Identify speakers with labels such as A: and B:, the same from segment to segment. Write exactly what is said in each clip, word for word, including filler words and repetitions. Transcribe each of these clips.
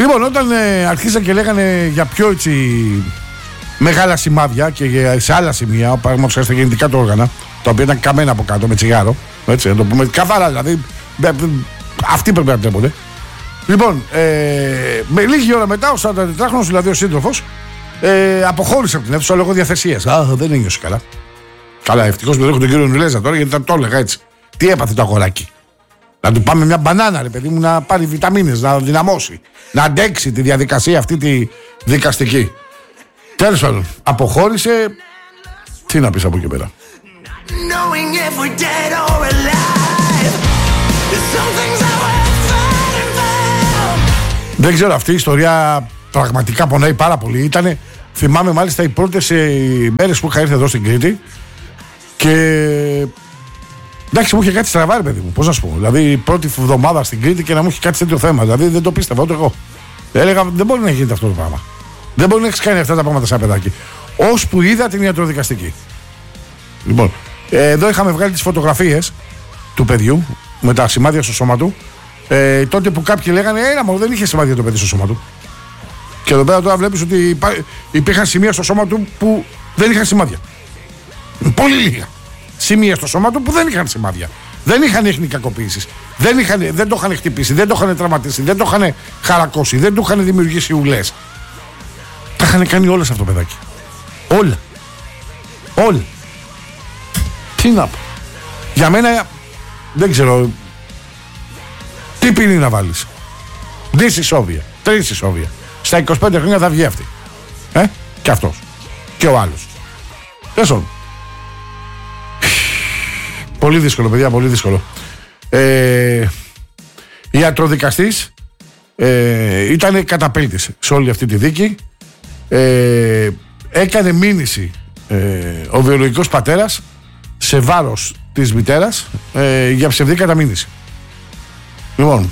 A: Λοιπόν, όταν ε, αρχίσαν και λέγανε για πιο έτσι μεγάλα σημάδια και για, σε άλλα σημεία, παραδείγματος στα γεννητικά του όργανα, τα οποία ήταν καμένα από κάτω με τσιγάρο, έτσι, να το πούμε καθαρά, δηλαδή αυτοί πρέπει να τρέπονται. Λοιπόν, ε, με λίγη ώρα μετά, ο σαραντατετράχρονος, δηλαδή ο σύντροφος, ε, αποχώρησε από την αίθουσα λόγω διαθεσίας. Α, δεν ένιωσε καλά. Καλά, ευτυχώς με έχω τον κύριο Νουλέζα τώρα, γιατί θα το έλεγα έτσι. Τι έπαθε το αγοράκι? Να του πάμε μια μπανάνα, ρε παιδί μου, να πάρει βιταμίνες, να δυναμώσει, να αντέξει τη διαδικασία αυτή τη δικαστική. Τέλος πάντων, αποχώρησε. Τι να πεις από εκεί πέρα? Δεν ξέρω, αυτή η ιστορία πραγματικά πονάει πάρα πολύ. Ήτανε, θυμάμαι μάλιστα οι πρώτες ε, μέρες που είχα έρθει εδώ στην Κρήτη και εντάξει, μου είχε κάτι στραβά, ρε παιδί μου. Πώς να σου πω? Δηλαδή, η πρώτη εβδομάδα στην Κρήτη και να μου είχε κάτι τέτοιο θέμα. Δηλαδή, δεν το πίστευα ούτε εγώ. Έλεγα, δεν μπορεί να γίνεται αυτό το πράγμα. Δεν μπορεί να έχει κάνει αυτά τα πράγματα σαν παιδάκι. Ώσπου είδα την ιατροδικαστική. Λοιπόν, ε, εδώ είχαμε βγάλει τις φωτογραφίες του παιδιού με τα σημάδια στο σώμα του. Ε, τότε που κάποιοι λέγανε, έλα μόνο, δεν είχε σημάδια το παιδί στο σώμα του. Και εδώ πέρα τώρα βλέπεις ότι υπά, υπήρχαν σημεία στο σώμα του που δεν είχαν σημάδια. Πολύ λίγα σημεία στο σώμα του που δεν είχαν σημάδια. Δεν είχαν ίχνη κακοποίησης. Δεν, δεν το είχαν χτυπήσει, δεν το είχαν τραυματίσει, δεν το είχαν χαρακώσει, δεν του είχαν δημιουργήσει ουλές. Τα είχαν κάνει όλα σε αυτό το παιδάκι. Όλα. Όλα. Τι να πω? Για μένα δεν ξέρω τι ποινή να βάλεις. Δύση ισόβια, τρεις ισόβια. Στα είκοσι πέντε χρόνια θα βγει αυτή. Ε, και αυτός. Και ο άλλος. Τέσσερα. Πολύ δύσκολο, παιδιά, πολύ δύσκολο. Ε, ιατροδικαστής ε, ήταν καταπέλτης σε όλη αυτή τη δίκη. Ε, έκανε μήνυση ε, ο βιολογικός πατέρας σε βάρος της μητέρας ε, για ψευδή καταμήνυση. Λοιπόν,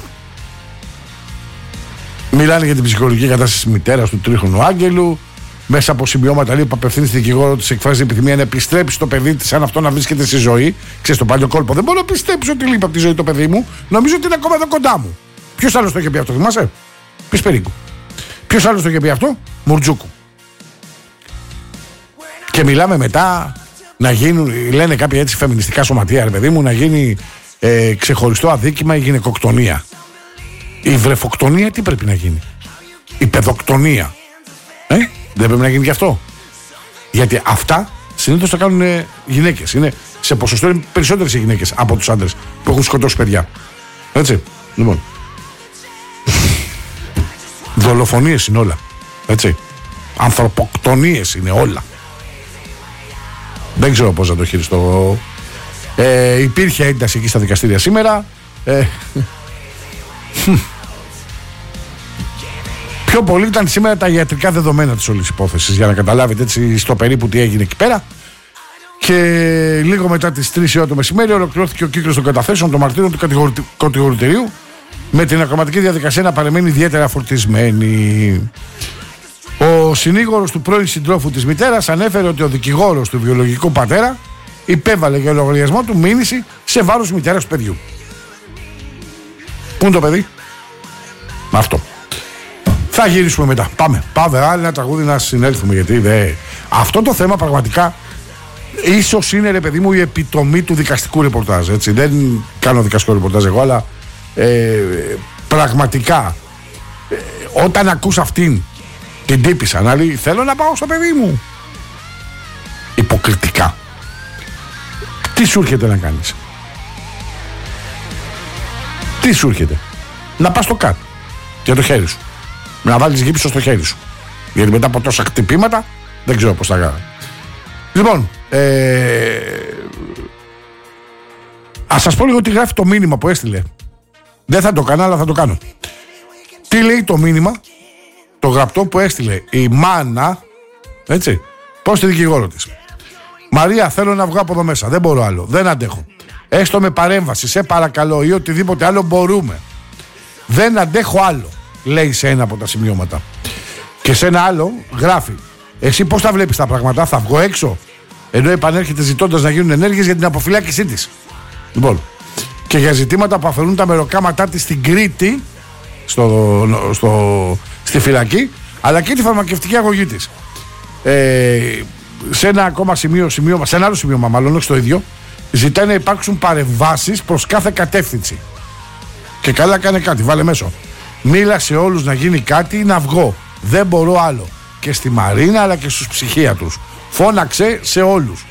A: μιλάνε για την ψυχολογική κατάσταση της μητέρας του τρίχρονου Άγγελου. Μέσα από σημειώματα λέει που απευθύνει στη δικηγόρο της, εκφράζει επιθυμία να επιστρέψει το παιδί της, αν αυτό να βρίσκεται στη ζωή. Ξέρεις το παλιό κόλπο. Δεν μπορώ να πιστέψω ότι λείπει από τη ζωή το παιδί μου. Νομίζω ότι είναι ακόμα εδώ κοντά μου. Ποιος άλλος το είχε πει αυτό, θυμάσαι? Πισπερίκου. Ποιος άλλος το είχε πει αυτό? Μουρτζούκου. Και μιλάμε μετά να γίνουν, λένε κάποια έτσι φεμινιστικά σωματεία, ρε παιδί μου, να γίνει ε, ξεχωριστό αδίκημα η γυναικοκτονία. Η βρεφοκτονία τι πρέπει να γίνει? Η παιδοκτονία. Ε, δεν πρέπει να γίνει και αυτό? Γιατί αυτά συνήθως τα κάνουν ε, γυναίκες. Είναι σε ποσοστό είναι περισσότερες οι γυναίκες από τους άντρες που έχουν σκοτώσει παιδιά. Έτσι. Λοιπόν. Δολοφονίες είναι όλα. Έτσι. Ανθρωποκτονίες είναι όλα. Δεν ξέρω πώς να το χειριστώ. Ε, υπήρχε ένταση εκεί στα δικαστήρια σήμερα. Ε, πιο πολύ ήταν σήμερα τα ιατρικά δεδομένα της όλης υπόθεσης, για να καταλάβετε έτσι στο περίπου τι έγινε εκεί πέρα. Και λίγο μετά τις τρεις η ώρα το μεσημέρι ολοκληρώθηκε ο κύκλος των καταθέσεων των μαρτύρων του κατηγορητηρίου, με την ακροματική διαδικασία να παραμένει ιδιαίτερα φορτισμένη. Ο συνήγορος του πρώην συντρόφου της μητέρας ανέφερε ότι ο δικηγόρος του βιολογικού πατέρα υπέβαλε για λογαριασμό του μήνυση σε βάρος μητέρας του παιδιού. Πού είναι το παιδί? Με αυτό. Θα γυρίσουμε μετά. Πάμε. Πάμε άλλο ένα τραγούδι να συνέλθουμε, γιατί δε... αυτό το θέμα πραγματικά ίσως είναι, ρε παιδί μου, η επιτομή του δικαστικού ρεπορτάζ. Έτσι. Δεν κάνω δικαστικό ρεπορτάζ εγώ, αλλά ε, πραγματικά ε, όταν ακούς αυτήν την τύπησα να λέει θέλω να πάω στο παιδί μου, υποκριτικά, τι σου έρχεται να κάνεις? Τι σου έρχεται? Να πας στο κάτω για το χέρι σου, να βάλεις γύψο στο χέρι σου, γιατί μετά από τόσα χτυπήματα δεν ξέρω πώς θα κάνω. Λοιπόν, ε, ας σας πω λίγο τι γράφει το μήνυμα που έστειλε. Δεν θα το κάνω, αλλά θα το κάνω. Τι λέει το μήνυμα, το γραπτό που έστειλε η μάνα, έτσι, πώς τη δικηγόρο της? Μαρία, θέλω να βγω από εδώ μέσα, δεν μπορώ άλλο, δεν αντέχω. Έστω με παρέμβαση, σε παρακαλώ, ή οτιδήποτε άλλο μπορούμε. Δεν αντέχω άλλο, λέει σε ένα από τα σημειώματα. Και σε ένα άλλο γράφει, εσύ πώς τα βλέπεις τα πράγματα? Θα βγω έξω? Ενώ επανέρχεται ζητώντας να γίνουν ενέργειες για την αποφυλάκησή της. Λοιπόν, και για ζητήματα που αφαιρούν τα μεροκάματά της στην Κρήτη, στο, στο, στη φυλακή, αλλά και τη φαρμακευτική αγωγή της. Ε, σε ένα ακόμα σημείο, σημείο, σε ένα άλλο σημείο, μάλλον όχι στο ίδιο, ζητάει να υπάρξουν παρεμβάσεις προς κάθε κατεύθυνση. Και καλά κάνε κάτι, βάλε μέσω. Μίλα σε όλους να γίνει κάτι ή να βγω. Δεν μπορώ άλλο. Και στη Μαρίνα αλλά και στους ψυχίατρους. Φώναξε σε όλους.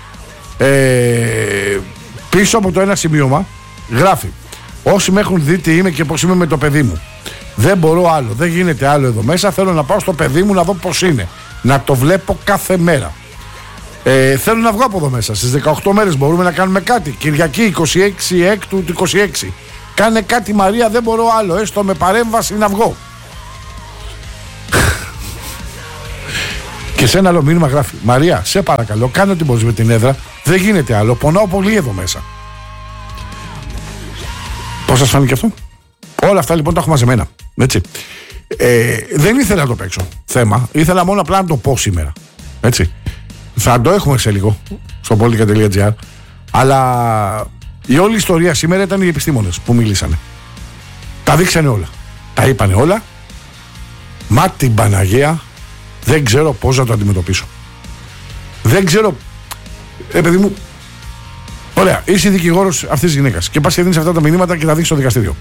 A: Ε, πίσω από το ένα σημείωμα γράφει: όσοι με έχουν δει τι είμαι και πως είμαι με το παιδί μου. Δεν μπορώ άλλο. Δεν γίνεται άλλο εδώ μέσα. Θέλω να πάω στο παιδί μου να δω πως είναι. Να το βλέπω κάθε μέρα. Ε, θέλω να βγω από εδώ μέσα. Στις δεκαοκτώ μέρες μπορούμε να κάνουμε κάτι. Κυριακή είκοσι έξι έκτου του είκοσι έξι. Κάνε κάτι, Μαρία, δεν μπορώ άλλο. Έστω με παρέμβαση να βγω. Και σε ένα άλλο μήνυμα γράφει: Μαρία, σε παρακαλώ, κάνε ό,τι μπορείς με την έδρα. Δεν γίνεται άλλο. Πονάω πολύ εδώ μέσα. Πώς σας φάνηκε αυτό? Όλα αυτά λοιπόν τα έχω μαζεμένα. Έτσι. Ε, δεν ήθελα να το παίξω θέμα. Ήθελα μόνο απλά να το πω σήμερα. Έτσι. Θα το έχουμε σε λίγο στο politica τελεία gr. Αλλά η όλη ιστορία σήμερα ήταν οι επιστήμονες που μιλήσανε. Τα δείξανε όλα. Τα είπανε όλα. Μα την Παναγία δεν ξέρω πώς να το αντιμετωπίσω. Δεν ξέρω. Ε, παιδί μου. Ωραία, είσαι δικηγόρος αυτής της γυναίκας και πας και δίνεις αυτά τα μηνύματα και τα δείξεις στο δικαστήριο.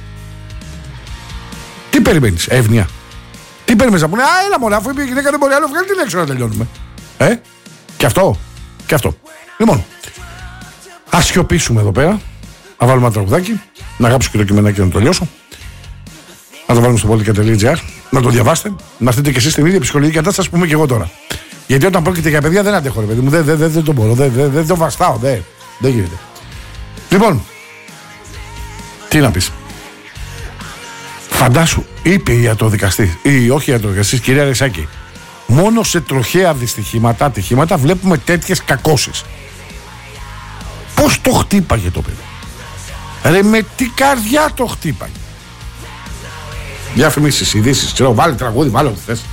A: Τι περιμένεις, εύνοια? Τι περιμένεις να πούνε? Α, έλα μωρά, αφού είπε η γυναίκα δεν μπορεί άλλο, βγάλει την έξω να τελειώνουμε. Ε, και αυτό, και αυτό. Λοιπόν, ας σιωπήσουμε εδώ πέρα. Να βάλουμε ένα τραγουδάκι, να γράψω και το κειμενάκι να το λιώσω. Να το βάλουμε στο politica τελεία gr, να το διαβάσετε, να έρθετε και εσείς στην ίδια ψυχολογική κατάσταση που είμαι και εγώ τώρα. Γιατί όταν πρόκειται για παιδιά δεν αντέχω, ρε παιδί μου, δεν, δεν, δεν, δεν το μπορώ, δεν, δεν, δεν το βαστάω, δεν, δεν γίνεται. Λοιπόν, τι να πεις. Φαντάσου, είπε η ιατροδικαστή, ή όχι η ιατροδικαστή, κυρία Ρεσάκη, μόνο σε τροχαία δυστυχήματα, ατυχήματα βλέπουμε τέτοιες κακώσεις. Πώς το χτύπαγε το παιδί? Ρε με τι καρδιά το χτύπαγε? Διαφημίσεις, ειδήσεις, ξέρω, βάλε τραγούδι, βάλε ό,τι θες.